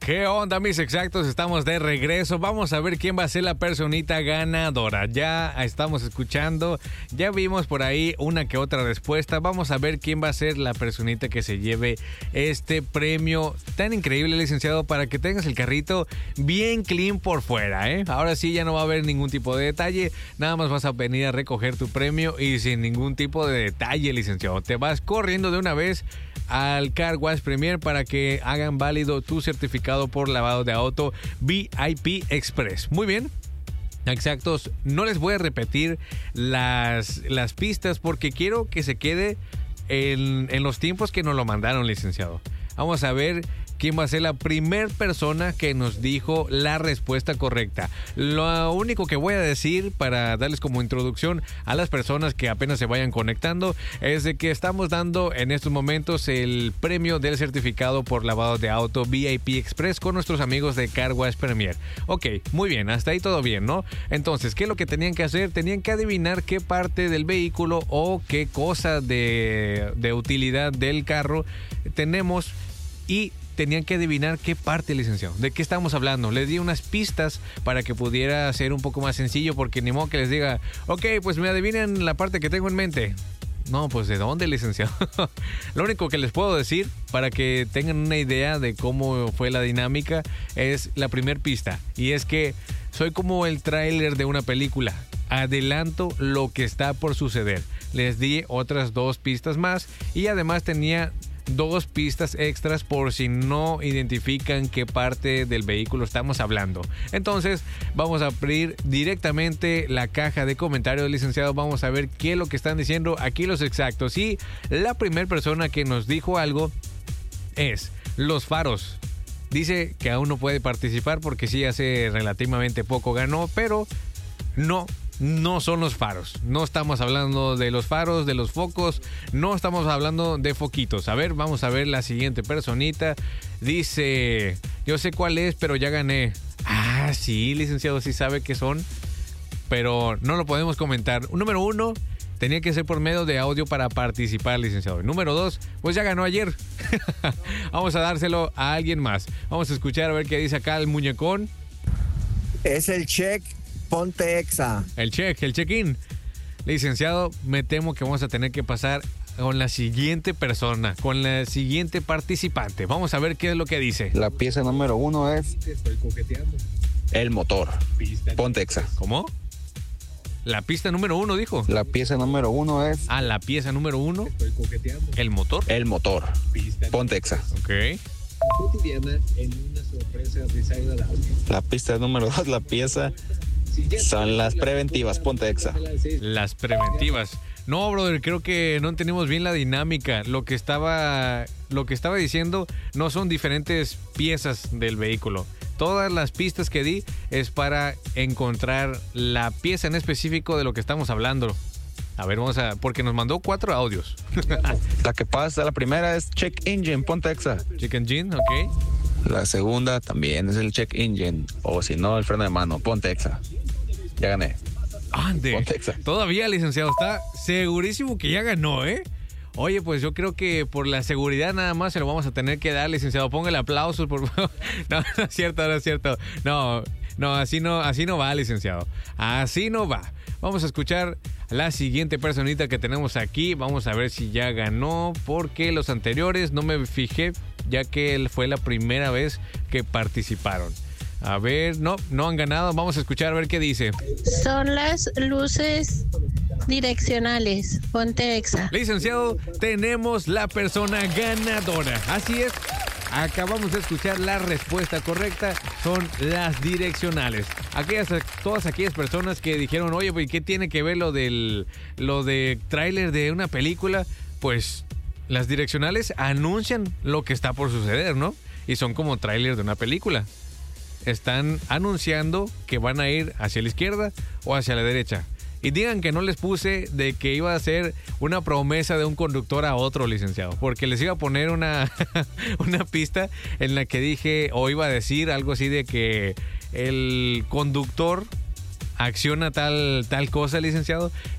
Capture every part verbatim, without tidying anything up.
¿Qué onda, mis exactos? Estamos de regreso. Vamos a ver quién va a ser la personita ganadora. Ya estamos escuchando, ya vimos por ahí una que otra respuesta. Vamos a ver quién va a ser la personita que se lleve este premio tan increíble, licenciado, para que tengas el carrito bien clean por fuera, ¿eh? Ahora sí ya no va a haber ningún tipo de detalle. Nada más vas a venir a recoger tu premio y sin ningún tipo de detalle, licenciado. Te vas corriendo de una vez al Car Wash Premier para que hagan válido tu certificado por lavado de auto V I P Express. Muy bien. Exactos. No les voy a repetir las, las pistas porque quiero que se quede en, en los tiempos que nos lo mandaron, licenciado. Vamos a ver quién va a ser la primer persona que nos dijo la respuesta correcta. Lo único que voy a decir para darles como introducción a las personas que apenas se vayan conectando es de que estamos dando en estos momentos el premio del certificado por lavado de auto V I P Express con nuestros amigos de Car Wash Premier. Ok, muy bien, hasta ahí todo bien, ¿no? Entonces, ¿qué es lo que tenían que hacer? Tenían que adivinar qué parte del vehículo o qué cosa de, de utilidad del carro tenemos y tenían que adivinar qué parte, licenciado. ¿De qué estamos hablando? Les di unas pistas para que pudiera ser un poco más sencillo, porque ni modo que les diga, ok, pues me adivinen la parte que tengo en mente. No, pues ¿de dónde, licenciado? Lo único que les puedo decir, para que tengan una idea de cómo fue la dinámica, es la primer pista. Y es que soy como el tráiler de una película. Adelanto lo que está por suceder. Les di otras dos pistas más y además tenía dos pistas extras por si no identifican qué parte del vehículo estamos hablando. Entonces vamos a abrir directamente la caja de comentarios, licenciado. Vamos a ver qué es lo que están diciendo aquí los exactos. Y la primera persona que nos dijo algo es los faros. Dice que aún no puede participar porque sí hace relativamente poco ganó, pero no No son los faros. No estamos hablando de los faros, de los focos. No estamos hablando de foquitos. A ver, vamos a ver la siguiente personita. Dice, yo sé cuál es, pero ya gané. Ah, sí, licenciado, sí sabe qué son, pero no lo podemos comentar. Número uno, tenía que ser por medio de audio para participar, licenciado. Número dos, pues ya ganó ayer. Vamos a dárselo a alguien más. Vamos a escuchar a ver qué dice acá el muñecón. Es el check. Ponte Exa. El check, el check-in. Licenciado, me temo que vamos a tener que pasar con la siguiente persona, con la siguiente participante. Vamos a ver qué es lo que dice. La pieza número uno es el motor. Ponte Exa. ¿Cómo? La pista número uno, dijo. La pieza número uno es... Ah, la pieza número uno. El motor. El motor. Ponte Exa. Ok. Cotidiana en una sorpresa desagradable. La pista número dos, la pieza... son las preventivas, ponte Exa. Las preventivas. No, brother, creo que no entendimos bien la dinámica. Lo que estaba, lo que estaba diciendo no son diferentes piezas del vehículo. Todas las pistas que di es para encontrar la pieza en específico de lo que estamos hablando. A ver, vamos a... porque nos mandó cuatro audios. La que pasa, la primera es check engine, ponte Exa. Check engine, ok. La segunda también es el check engine. O si no, el freno de mano, ponte Exa. Ya gané. Ande. Ponte Exa. Todavía, licenciado, está segurísimo que ya ganó, ¿eh? Oye, pues yo creo que por la seguridad nada más se lo vamos a tener que dar, licenciado. Póngale aplausos, por favor. No, no es cierto, no es cierto. No, no, así no, así no va, licenciado. Así no va. Vamos a escuchar la siguiente personita que tenemos aquí. Vamos a ver si ya ganó, porque los anteriores no me fijé, ya que él fue la primera vez que participaron. A ver, no, no han ganado. Vamos a escuchar a ver qué dice. Son las luces direccionales. Ponte Exa. Licenciado, tenemos la persona ganadora. Así es. Acabamos de escuchar la respuesta correcta. Son las direccionales. Aquellas, todas aquellas personas que dijeron, oye, pues, ¿qué tiene que ver lo del lo de tráiler de una película? Pues las direccionales anuncian lo que está por suceder, ¿no? Y son como tráiler de una película. Están anunciando que van a ir hacia la izquierda o hacia la derecha. Y digan que no les puse de que iba a ser una promesa de un conductor a otro, licenciado. Porque les iba a poner una, una pista en la que dije, o iba a decir algo así de que el conductor acciona tal, tal cosa, licenciado,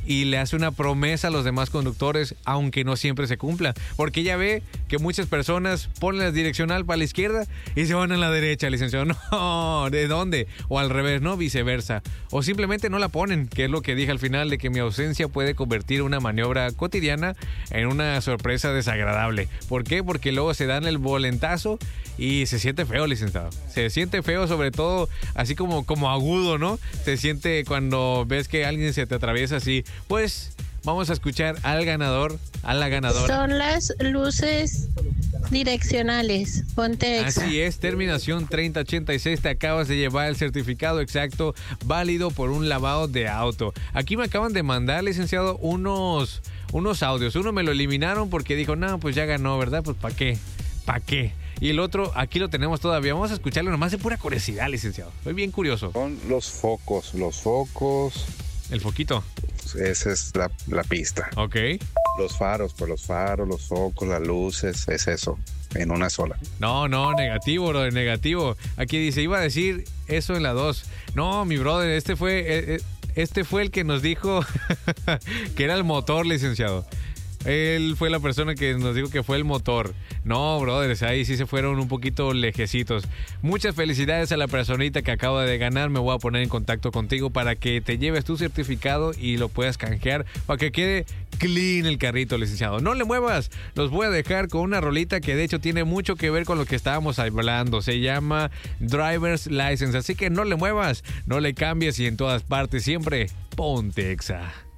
y le hace una promesa a los demás conductores, aunque no siempre se cumpla. Porque ella ve que muchas personas ponen la direccional para la izquierda y se van a la derecha, licenciado. No, ¿de dónde? O al revés, ¿no? Viceversa. O simplemente no la ponen, que es lo que dije al final, de que mi ausencia puede convertir una maniobra cotidiana en una sorpresa desagradable. ¿Por qué? Porque luego se dan el volentazo y se siente feo, licenciado. Se siente feo, sobre todo así como, como agudo, ¿no? Se siente cuando ves que alguien se te atraviesa así. Pues vamos a escuchar al ganador, a la ganadora. Son las luces direccionales. Ponte Exa. Así es, terminación treinta ochenta y seis. Te acabas de llevar el certificado exacto válido por un lavado de auto. Aquí me acaban de mandar, licenciado, unos, unos audios. Uno me lo eliminaron porque dijo, no, pues ya ganó, ¿verdad? Pues ¿para qué? ¿Para qué? Y el otro, aquí lo tenemos todavía. Vamos a escucharlo nomás de pura curiosidad, licenciado. Soy bien curioso. Son los focos, los focos. El foquito. Esa es la, la pista. Ok. Los faros, pues los faros, los focos, las luces, es eso, en una sola. No, no, negativo, bro, negativo. Aquí dice, iba a decir eso en la dos. No, mi brother, este fue, este fue el que nos dijo que era el motor, licenciado. Él fue la persona que nos dijo que fue el motor. No, brothers, ahí sí se fueron un poquito lejecitos. Muchas felicidades a la personita que acaba de ganar. Me voy a poner en contacto contigo para que te lleves tu certificado y lo puedas canjear para que quede clean el carrito, licenciado. No le muevas. Los voy a dejar con una rolita que de hecho tiene mucho que ver con lo que estábamos hablando. Se llama Driver's License. Así que no le muevas, no le cambies y en todas partes siempre ponte Exa.